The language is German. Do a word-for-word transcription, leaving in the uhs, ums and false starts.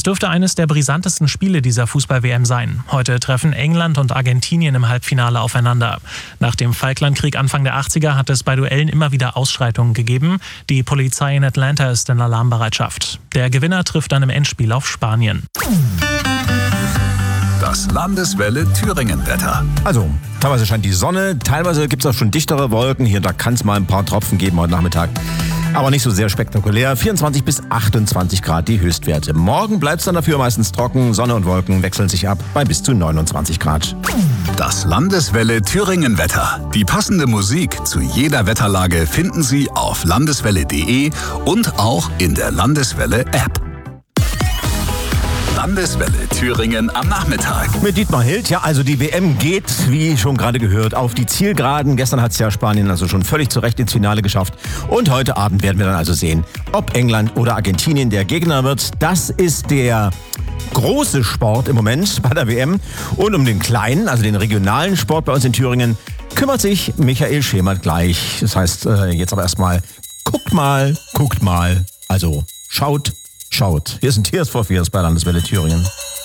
Es dürfte eines der brisantesten Spiele dieser Fußball-W M sein. Heute treffen England und Argentinien im Halbfinale aufeinander. Nach dem Falklandkrieg Anfang der achtziger hat es bei Duellen immer wieder Ausschreitungen gegeben. Die Polizei in Atlanta ist in Alarmbereitschaft. Der Gewinner trifft dann im Endspiel auf Spanien. Das Landeswelle Thüringen-Wetter. Also, teilweise scheint die Sonne, teilweise gibt es auch schon dichtere Wolken. Hier, da kann es mal ein paar Tropfen geben heute Nachmittag. Aber nicht so sehr spektakulär. vierundzwanzig bis achtundzwanzig Grad die Höchstwerte. Morgen bleibt es dann dafür meistens trocken. Sonne und Wolken wechseln sich ab bei bis zu neunundzwanzig Grad. Das Landeswelle Thüringen-Wetter. Die passende Musik zu jeder Wetterlage finden Sie auf landeswelle punkt de und auch in der Landeswelle-App. Landeswelle Thüringen am Nachmittag. Mit Dietmar Hild, ja, also die W M geht, wie schon gerade gehört, auf die Zielgeraden. Gestern hat es ja Spanien also schon völlig zu Recht ins Finale geschafft. Und heute Abend werden wir dann also sehen, ob England oder Argentinien der Gegner wird. Das ist der große Sport im Moment bei der W M. Und um den kleinen, also den regionalen Sport bei uns in Thüringen, kümmert sich Michael Schemert gleich. Das heißt, jetzt aber erstmal, guckt mal, guckt mal, also schaut, Schaut, hier sind Tears for Fears bei Landeswelle Thüringen.